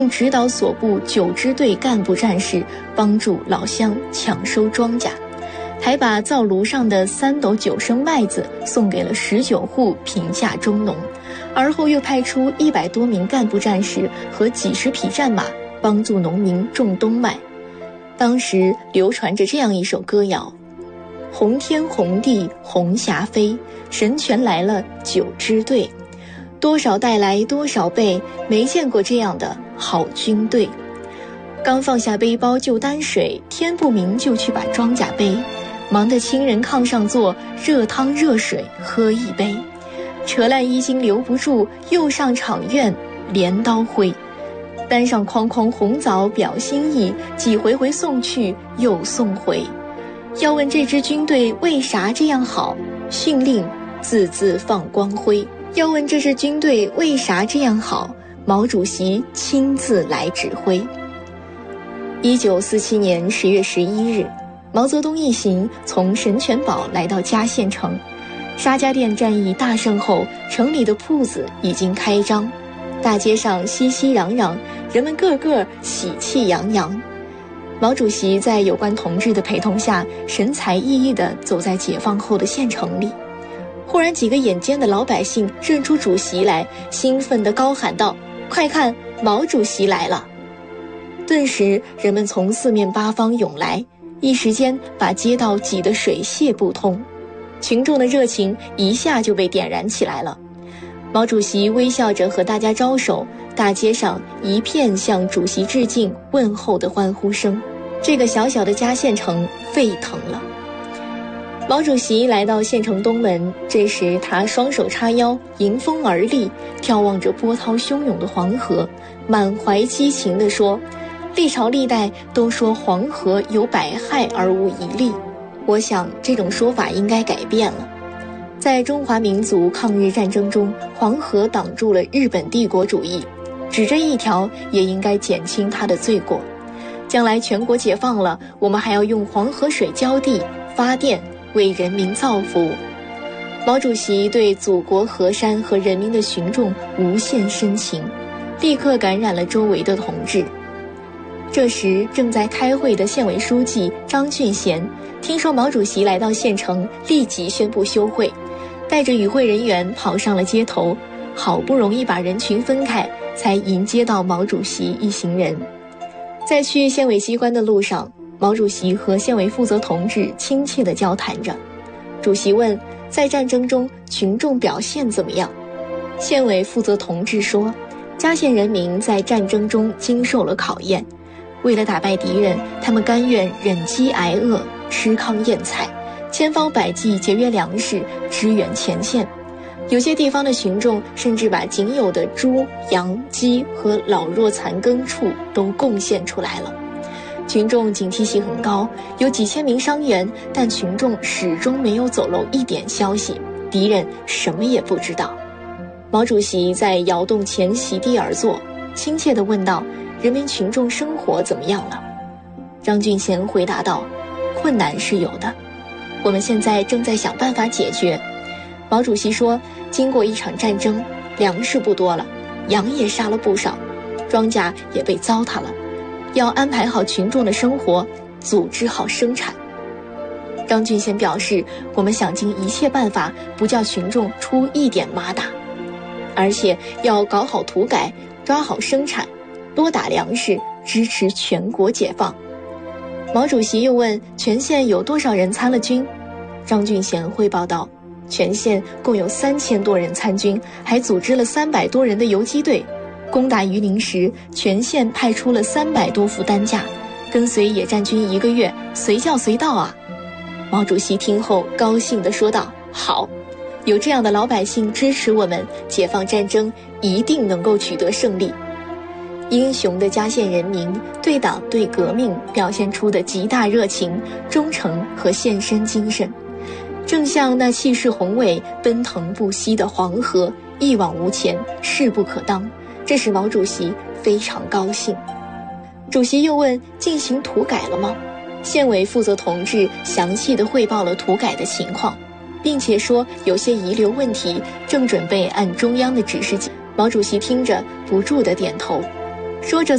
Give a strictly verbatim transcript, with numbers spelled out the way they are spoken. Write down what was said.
指导所部九支队干部战士帮助老乡抢收庄稼，还把灶炉上的三斗九升麦子送给了十九户贫下中农，而后又派出一百多名干部战士和几十匹战马帮助农民种冬麦。当时流传着这样一首歌谣：红天红地红霞飞，神拳来了九支队，多少带来多少倍，没见过这样的好军队。刚放下背包就担水，天不明就去把庄稼背，忙得亲人炕上坐，热汤热水喝一杯。扯烂衣襟留不住，又上场院镰刀挥。担上筐筐红枣表心意，几回回送去又送回。要问这支军队为啥这样好，训令字字放光辉。要问这支军队为啥这样好，毛主席亲自来指挥。一九四七年十月十一日，毛泽东一行从神泉堡来到嘉县城。沙家店战役大胜后，城里的铺子已经开张，大街上熙熙攘攘，人们个个喜气洋洋。毛主席在有关同志的陪同下，神采奕奕地走在解放后的县城里。忽然几个眼尖的老百姓认出主席来，兴奋地高喊道：快看，毛主席来了！顿时人们从四面八方涌来，一时间把街道挤得水泄不通。群众的热情一下就被点燃起来了。毛主席微笑着和大家招手，大街上一片向主席致敬问候的欢呼声，这个小小的嘉县城沸腾了。毛主席来到县城东门，这时他双手叉腰，迎风而立，眺望着波涛汹涌的黄河，满怀激情地说：历朝历代都说黄河有百害而无一利，我想这种说法应该改变了。在中华民族抗日战争中，黄河挡住了日本帝国主义，只这一条也应该减轻它的罪过。将来全国解放了，我们还要用黄河水浇地发电，为人民造福。毛主席对祖国河山和人民的群众无限深情，立刻感染了周围的同志。这时正在开会的县委书记张俊贤听说毛主席来到县城，立即宣布休会，带着与会人员跑上了街头，好不容易把人群分开，才迎接到毛主席一行人。在去县委机关的路上，毛主席和县委负责同志亲切地交谈着。主席问：在战争中群众表现怎么样？县委负责同志说：嘉县人民在战争中经受了考验，为了打败敌人，他们甘愿忍饥挨饿，吃糠咽菜，千方百计节约粮食，支援前线。有些地方的群众甚至把仅有的猪、羊、鸡和老弱残羹畜都贡献出来了。群众警惕性很高，有几千名伤员，但群众始终没有走漏一点消息，敌人什么也不知道。毛主席在窑洞前席地而坐，亲切地问道：人民群众生活怎么样了？张俊贤回答道：困难是有的，我们现在正在想办法解决。毛主席说：经过一场战争，粮食不多了，羊也杀了不少，庄稼也被糟蹋了，要安排好群众的生活，组织好生产。张俊贤表示：我们想尽一切办法，不叫群众出一点麻打，而且要搞好土改，抓好生产，多打粮食，支持全国解放。毛主席又问：全县有多少人参了军？张俊贤汇报道：全县共有三千多人参军，还组织了三百多人的游击队。攻打榆林时，全县派出了三百多副担架，跟随野战军一个月，随叫随到啊！毛主席听后高兴地说道：好，有这样的老百姓支持我们，解放战争一定能够取得胜利。英雄的嘉县人民对党对革命表现出的极大热情、忠诚和献身精神，正像那气势宏伟、奔腾不息的黄河，一往无前，势不可当。这使毛主席非常高兴。主席又问：进行土改了吗？县委负责同志详细地汇报了土改的情况，并且说有些遗留问题正准备按中央的指示。毛主席听着不住地点头，说着